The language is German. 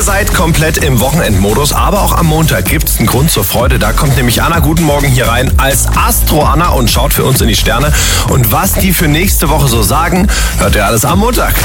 Ihr seid komplett im Wochenendmodus, aber auch am Montag gibt's einen Grund zur Freude. Da kommt nämlich Anna Guten Morgen hier rein als Astro-Anna und schaut für uns in die Sterne. Und was die für nächste Woche so sagen, hört ihr alles am Montag.